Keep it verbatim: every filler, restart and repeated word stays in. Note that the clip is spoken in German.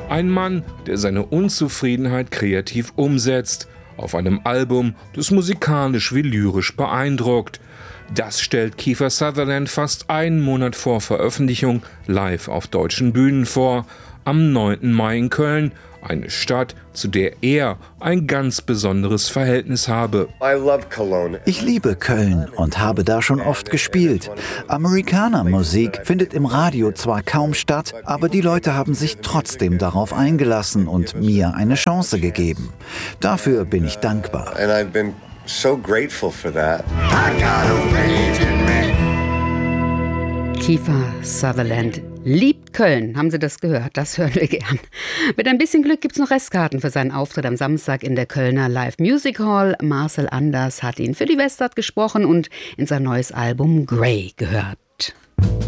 Ein Mann, der seine Unzufriedenheit kreativ umsetzt, auf einem Album, das musikalisch wie lyrisch beeindruckt. Das stellt Kiefer Sutherland fast einen Monat vor Veröffentlichung live auf deutschen Bühnen vor, am neunten Mai in Köln, eine Stadt, zu der er ein ganz besonderes Verhältnis habe. Ich liebe Köln und habe da schon oft gespielt. Amerikaner-Musik findet im Radio zwar kaum statt, aber die Leute haben sich trotzdem darauf eingelassen und mir eine Chance gegeben. Dafür bin ich dankbar. So grateful for that. Kiefer Sutherland liebt Köln. Haben Sie das gehört? Das hören wir gern. Mit ein bisschen Glück gibt es noch Restkarten für seinen Auftritt am Samstag in der Kölner Live Music Hall. Marcel Anders hat ihn für die Westart gesprochen und in sein neues Album Grey gehört.